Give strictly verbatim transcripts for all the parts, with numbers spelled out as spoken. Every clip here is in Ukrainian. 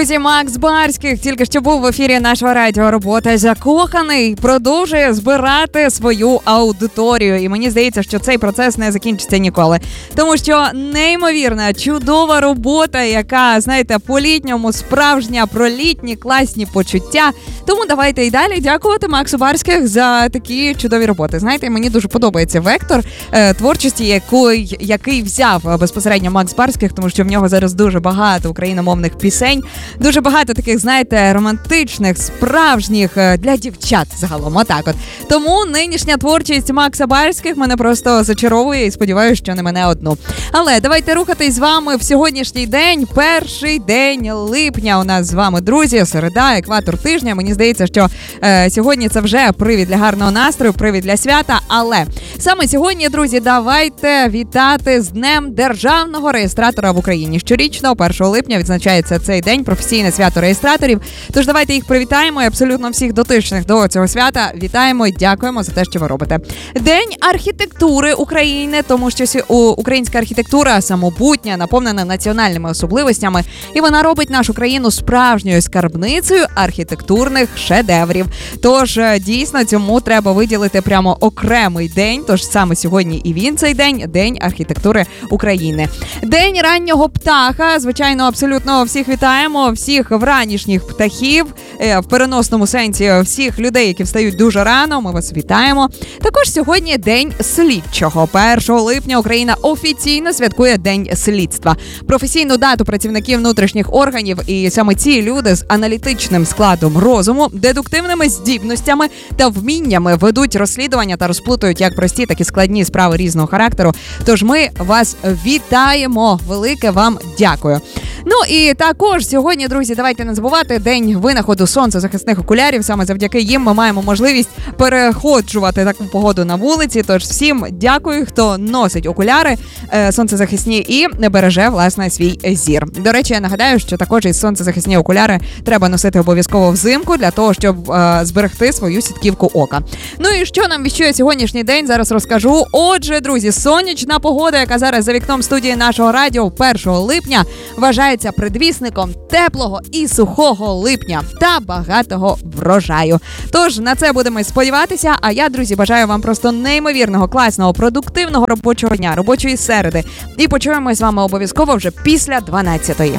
Друзі, Макс Барських тільки що був в ефірі нашого радіо «Робота закоханий», продовжує збирати свою аудиторію. І мені здається, що цей процес не закінчиться ніколи. Тому що неймовірна, чудова робота, яка, знаєте, по-літньому справжня, про літні, класні почуття. Тому давайте і далі дякувати Максу Барських за такі чудові роботи. Знаєте, мені дуже подобається вектор е, творчості, який, який взяв безпосередньо Макс Барських, тому що в нього зараз дуже багато україномовних пісень. Дуже багато таких, знаєте, романтичних, справжніх, для дівчат загалом, отак от. Тому нинішня творчість Макса Барських мене просто зачаровує і сподіваюся, що не мене одну. Але давайте рухатись з вами в сьогоднішній день, перший день липня у нас з вами, друзі, середа, екватор тижня. Мені здається, що е, сьогодні це вже привід для гарного настрою, привід для свята, але саме сьогодні, друзі, давайте вітати з Днем Державного реєстратора в Україні. Щорічно, першого липня, відзначається цей день, професійне свято реєстраторів. Тож давайте їх привітаємо і абсолютно всіх дотичних до цього свята вітаємо і дякуємо за те, що ви робите. День архітектури України, тому що українська архітектура самобутня, наповнена національними особливостями, і вона робить нашу країну справжньою скарбницею архітектурних шедеврів. Тож, дійсно, цьому треба виділити прямо окремий день, тож саме сьогодні і він цей день, День архітектури України. День раннього птаха, звичайно, абсолютно всіх вітаємо, всіх вранішніх птахів, в переносному сенсі всіх людей, які встають дуже рано, ми вас вітаємо. Також сьогодні День слідчого. першого липня Україна офіційно святкує День слідства. Професійну дату працівників внутрішніх органів, і саме ці люди з аналітичним складом розуму, дедуктивними здібностями та вміннями ведуть розслідування та розплутують як прості, так і складні справи різного характеру. Тож ми вас вітаємо. Велике вам дякую. Ну і також сьогодні, друзі, давайте не забувати день винаходу сонцезахисних окулярів. Саме завдяки їм ми маємо можливість переходжувати таку погоду на вулиці. Тож всім дякую, хто носить окуляри е, сонцезахисні і не береже, власне, свій зір. До речі, я нагадаю, що також і сонцезахисні окуляри треба носити обов'язково взимку для того, щоб е, зберегти свою сітківку ока. Ну і що нам віщує сьогоднішній день, зараз розкажу. Отже, друзі, сонячна погода, яка зараз за вікном студії нашого радіо першого липня, вважається предвісником теплого і сухого липня та багатого врожаю. Тож на це будемо сподіватися, а я, друзі, бажаю вам просто неймовірного, класного, продуктивного робочого дня, робочої середи. І почуємось з вами обов'язково вже після дванадцятої.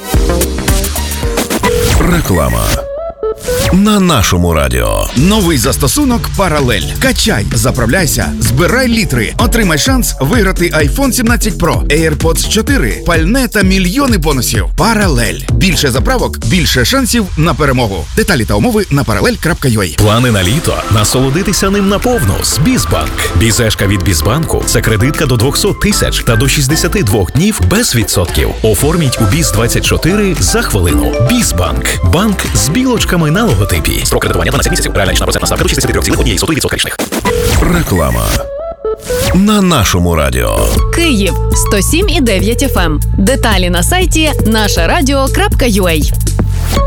Реклама. На нашому радіо. Новий застосунок «Паралель». Качай, заправляйся, збирай літри. Отримай шанс виграти айфон сімнадцять про, AirPods чотири, пальне та мільйони бонусів. «Паралель». Більше заправок, більше шансів на перемогу. Деталі та умови на паралель крапка ю а. Плани на літо. Насолодитися ним наповну з Бізбанк. Бізешка від Бізбанку – це кредитка до двісті тисяч та до шістдесят два днів без відсотків. Оформіть у Біз двадцять чотири за хвилину. Бізбанк. Банк з білочками на логотипі. Строк кредитування дванадцять місяців. Реальна річна процентна ставка до шістдесят три цілих одна сотих відсотка річних. Реклама. На нашому радіо. Київ сто сім і дев'ять еф ем. Деталі на сайті наша радіо крапка ю а.